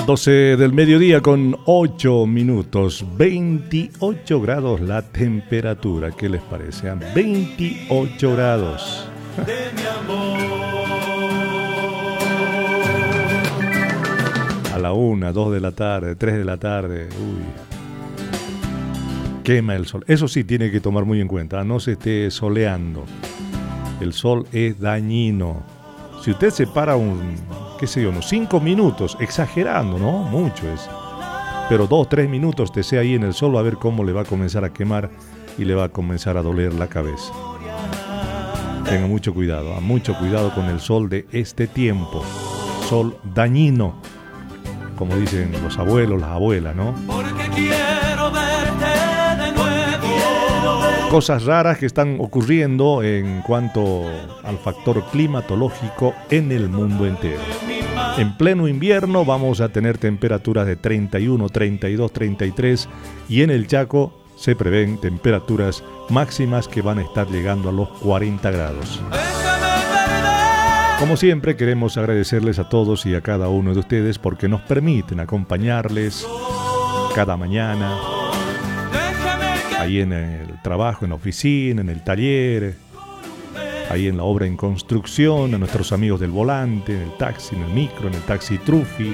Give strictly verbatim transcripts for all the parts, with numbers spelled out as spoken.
doce del mediodía con ocho minutos, veintiocho grados la temperatura. ¿Qué les parece? veintiocho grados. A la una, dos de la tarde, tres de la tarde. Uy. Quema el sol. Eso sí tiene que tomar muy en cuenta. No se esté soleando. El sol es dañino. Si usted se para un, qué sé yo, unos cinco minutos, exagerando, ¿no? Mucho es. Pero dos, tres minutos te sea ahí en el sol, a ver cómo le va a comenzar a quemar y le va a comenzar a doler la cabeza. Tenga mucho cuidado, mucho cuidado con el sol de este tiempo. Sol dañino, como dicen los abuelos, las abuelas, ¿no? Porque quiero verte de nuevo. Cosas raras que están ocurriendo en cuanto al factor climatológico en el mundo entero. En pleno invierno vamos a tener temperaturas de treinta y uno, treinta y dos, treinta y tres y en el Chaco se prevén temperaturas máximas que van a estar llegando a los cuarenta grados. Como siempre, queremos agradecerles a todos y a cada uno de ustedes porque nos permiten acompañarles cada mañana, ahí en el trabajo, en la oficina, en el taller, ahí en la obra en construcción, a nuestros amigos del volante, en el taxi, en el micro, en el taxi Trufi,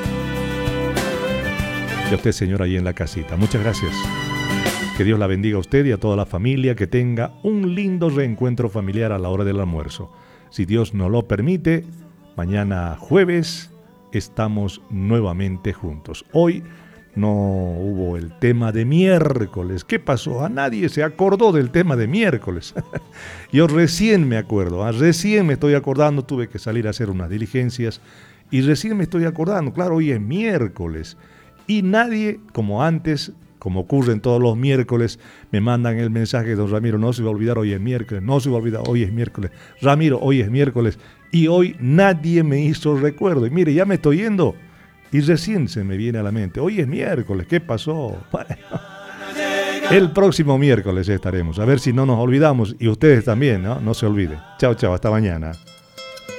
y a usted, señor, ahí en la casita. Muchas gracias. Que Dios la bendiga a usted y a toda la familia, que tenga un lindo reencuentro familiar a la hora del almuerzo. Si Dios nos lo permite, mañana jueves estamos nuevamente juntos. Hoy no hubo el tema de miércoles. ¿Qué pasó? A nadie se acordó del tema de miércoles. Yo recién me acuerdo, ¿eh? recién me estoy acordando, tuve que salir a hacer unas diligencias y recién me estoy acordando. Claro, hoy es miércoles y nadie, como antes, como ocurre en todos los miércoles, me mandan el mensaje: don Ramiro, no se va a olvidar, hoy es miércoles, no se va a olvidar, hoy es miércoles. Ramiro, hoy es miércoles. Y hoy nadie me hizo recuerdo. Y mire, ya me estoy yendo y recién se me viene a la mente: hoy es miércoles, ¿qué pasó? Bueno, el próximo miércoles estaremos, a ver si no nos olvidamos. Y ustedes también, ¿no? No se olviden. Chao, chao, hasta mañana.